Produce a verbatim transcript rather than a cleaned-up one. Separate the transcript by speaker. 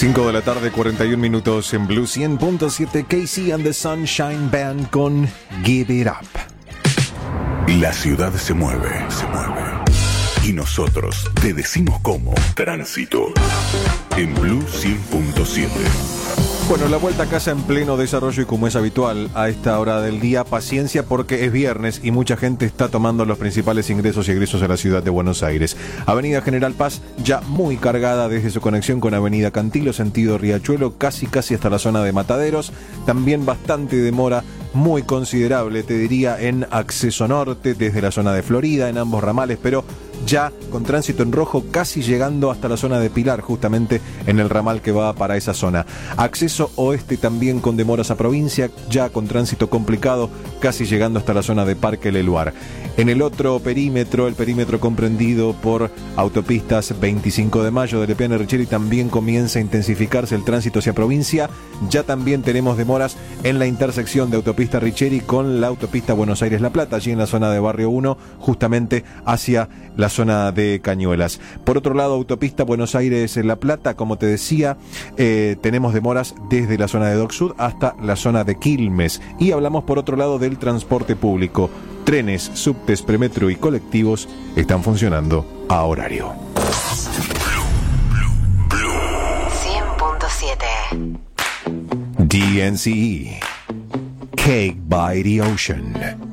Speaker 1: cinco de la tarde, cuarenta y un minutos en Blue cien punto siete. Casey and the Sunshine Band con Give It Up.
Speaker 2: La ciudad se mueve, se mueve. Y nosotros te decimos cómo. Tránsito en Blue cien punto siete.
Speaker 1: Bueno, la vuelta a casa en pleno desarrollo y como es habitual a esta hora del día, paciencia porque es viernes y mucha gente está tomando los principales ingresos y egresos a la ciudad de Buenos Aires. Avenida General Paz ya muy cargada desde su conexión con Avenida Cantilo, sentido Riachuelo, casi casi hasta la zona de Mataderos. También bastante demora, muy considerable, te diría, en acceso norte desde la zona de Florida, en ambos ramales, pero ya con tránsito en rojo casi llegando hasta la zona de Pilar, justamente en el ramal que va para esa zona. Acceso oeste también con demoras a provincia, ya con tránsito complicado, casi llegando hasta la zona de Parque Leluar. En el otro perímetro, el perímetro comprendido por autopistas veinticinco de mayo de Lepiana Richeri, también comienza a intensificarse el tránsito hacia provincia. Ya también tenemos demoras en la intersección de autopista Richeri con la autopista Buenos Aires-La Plata, allí en la zona de Barrio uno, justamente hacia la zona de Cañuelas. Por otro lado, autopista Buenos Aires-La Plata, como te decía, eh, tenemos demoras desde la zona de Dock Sud hasta la zona de Quilmes. Y hablamos por otro lado del transporte público. Trenes, subtes, premetro y colectivos están funcionando a horario.
Speaker 3: cien punto siete.
Speaker 1: D N C E, Cake by the Ocean.